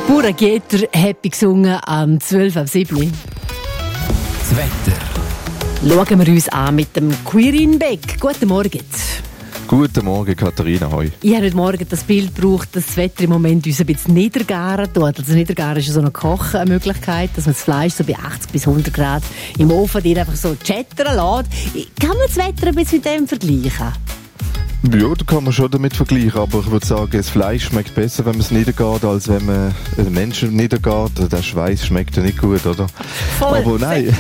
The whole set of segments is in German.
Bura Gieter happy gesungen am 12 ab 7. Das Wetter. Schauen wir uns an mit dem Quirin Beck. Guten Morgen. Guten Morgen, Katharina. Hoi. Ich habe heute Morgen das Bild gebraucht, dass das Wetter im Moment uns ein bisschen niedergaren tut. Also niedergaren ist ja so eine Kochmöglichkeit, dass man das Fleisch so bei 80 bis 100 Grad im Ofen einfach so chattern lässt. Kann man das Wetter ein bisschen mit dem vergleichen? Ja, da kann man schon damit vergleichen, aber ich würde sagen, das Fleisch schmeckt besser, wenn man es niedergeht, als wenn man einen Menschen niedergeht. Der Schweiß schmeckt ja nicht gut, oder? Voll. Aber nein.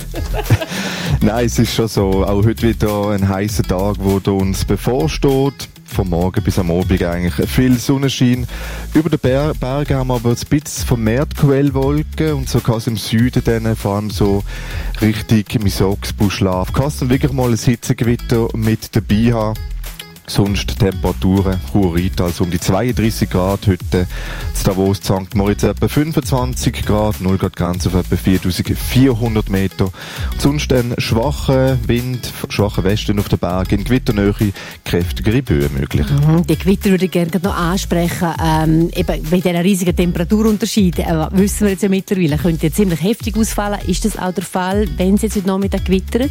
Nein, es ist schon so. Auch heute wieder ein heißer Tag, der uns bevorsteht. Vom Morgen bis am Abend eigentlich viel Sonnenschein. Über den Bergen haben wir aber ein bisschen vermehrt Quellwolken und so kann es im Süden dann vor allem so richtig Misogsbuschlaf. Kann es dann wirklich mal ein Hitzegewitter mit dabei haben. Sonst Temperaturen, Chur-Rheintal, also um die 32 Grad, heute zu Davos, St. Moritz etwa 25 Grad, 0 Grad Grenze auf etwa 4400 Meter. Und sonst dann schwacher Wind, schwacher Westen auf den Bergen, in Gewitternähe kräftigere Böen möglich. Die Gewitter würde ich gerne noch ansprechen. Eben bei diesen riesigen Temperaturunterschieden, wissen wir jetzt ja mittlerweile, könnte jetzt ziemlich heftig ausfallen. Ist das auch der Fall, wenn es jetzt heute Nachmittag gewittert?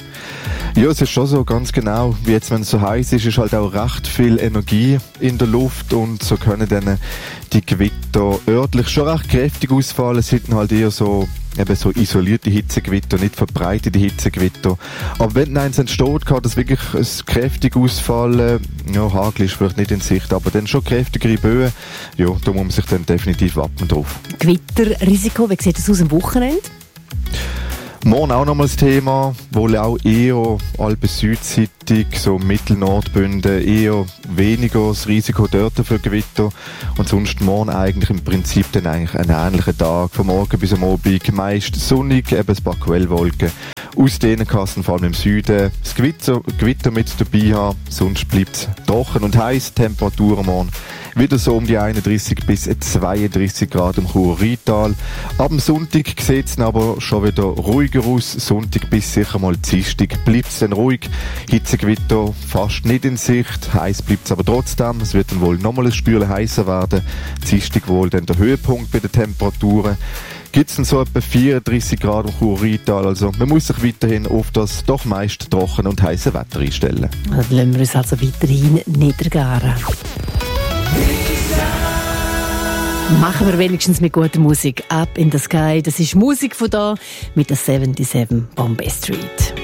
Ja, es ist schon so, ganz genau. Wie jetzt, wenn es so heiß ist, ist halt auch recht viel Energie in der Luft und so können dann die Gewitter örtlich schon recht kräftig ausfallen. Es sind halt eher so, eben so isolierte Hitzegewitter, nicht verbreitete Hitzegewitter. Aber wenn eins entsteht, kann das wirklich kräftig ausfallen. Ja, Hagel ist vielleicht nicht in Sicht, aber dann schon kräftigere Böen. Ja, da muss man sich dann definitiv wappnen drauf. Gewitterrisiko, wie sieht das aus am Wochenende? Morgen auch nochmal das Thema, wohl auch eher Alpen-Südseitig, so Mittel-Nordbünden, eher weniger das Risiko dort für Gewitter. Und sonst morgen eigentlich im Prinzip dann eigentlich ein ähnlicher Tag, von morgen bis am Abend, meist sonnig, eben ein paar Quellwolken. Aus denen kannst du vor allem im Süden das Gewitter mit dabei haben, sonst bleibt es trocken und heiß. Temperaturen morgen wieder so um die 31 bis 32 Grad im Chur-Rheintal. Ab dem Sonntag sieht es aber schon wieder ruhiger aus. Sonntag bis sicher mal Dienstag bleibt es dann ruhig. Hitzegewitter fast nicht in Sicht. Heiß bleibt es aber trotzdem. Es wird dann wohl nochmal ein Spürchen heißer werden. Dienstag wohl dann der Höhepunkt bei den Temperaturen. Gibt es dann so etwa 34 Grad im Chur-Rheintal. Also man muss sich weiterhin auf das doch meist trocken und heiße Wetter einstellen. Dann lassen wir uns also weiterhin niedergaren. Machen wir wenigstens mit guter Musik. Up in the Sky. Das ist Musik von da mit der 77 Bombay Street.